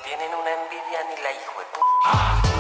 tienen una envidia ni la hijo de puta.